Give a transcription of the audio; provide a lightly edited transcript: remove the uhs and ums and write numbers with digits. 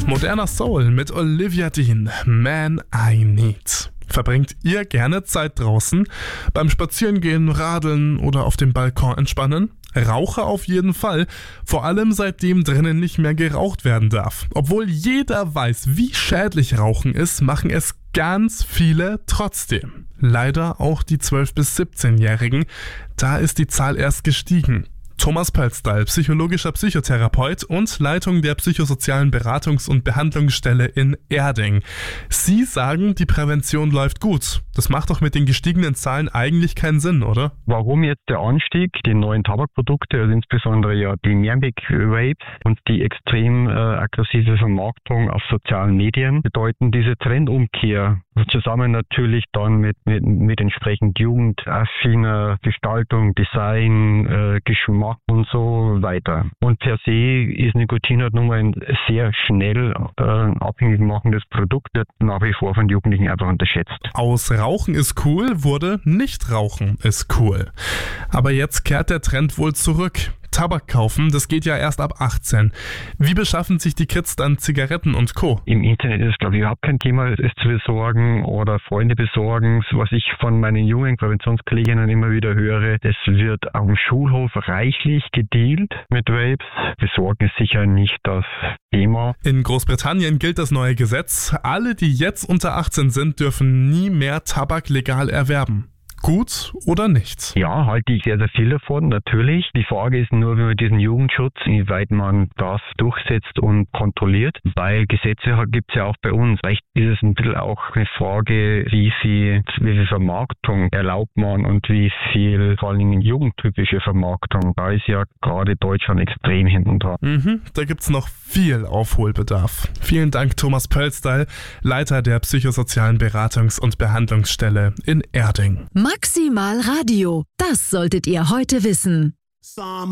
Moderner Soul mit Olivia Dean, Man I Need. Verbringt ihr gerne Zeit draußen? Beim Spazierengehen, Radeln oder auf dem Balkon entspannen? Raucher auf jeden Fall, vor allem seitdem drinnen nicht mehr geraucht werden darf. Obwohl jeder weiß, wie schädlich Rauchen ist, machen es ganz viele trotzdem. Leider auch die 12- bis 17-Jährigen, da ist die Zahl erst gestiegen. Thomas Pölzdahl, psychologischer Psychotherapeut und Leitung der psychosozialen Beratungs- und Behandlungsstelle in Erding. Sie sagen, die Prävention läuft gut. Das macht doch mit den gestiegenen Zahlen eigentlich keinen Sinn, oder? Warum jetzt der Anstieg? Die neuen Tabakprodukte, also insbesondere ja die Mehrweg-Vapes und die extrem aggressive Vermarktung auf sozialen Medien bedeuten diese Trendumkehr. Zusammen natürlich dann mit entsprechend jugendaffiner Gestaltung, Design, Geschmack und so weiter. Und per se ist Nikotin halt nun mal ein sehr schnell abhängig machendes Produkt, wird nach wie vor von Jugendlichen einfach unterschätzt. Aus Rauchen ist cool wurde Nichtrauchen ist cool. Aber jetzt kehrt der Trend wohl zurück. Tabak kaufen, das geht ja erst ab 18. Wie beschaffen sich die Kids dann Zigaretten und Co.? Im Internet ist es, glaube ich, überhaupt kein Thema, es zu besorgen oder Freunde besorgen. Was ich von meinen jungen Präventionskolleginnen immer wieder höre, das wird am Schulhof reichlich gedealt mit Vapes. Besorgen ist sicher nicht das Thema. In Großbritannien gilt das neue Gesetz. Alle, die jetzt unter 18 sind, dürfen nie mehr Tabak legal erwerben. Gut oder nicht? Ja, halte ich sehr, sehr viel davon, natürlich. Die Frage ist nur, wie man diesen Jugendschutz, inwieweit man das durchsetzt und kontrolliert, weil Gesetze gibt es ja auch bei uns. Vielleicht ist es ein bisschen auch eine Frage, wie viel Vermarktung erlaubt man und wie viel vor allen Dingen jugendtypische Vermarktung. Da ist ja gerade Deutschland extrem hinten dran. Da gibt es noch viel Aufholbedarf. Vielen Dank, Thomas Pölzdahl, Leiter der psychosozialen Beratungs- und Behandlungsstelle in Erding. Maximal Radio, das solltet ihr heute wissen.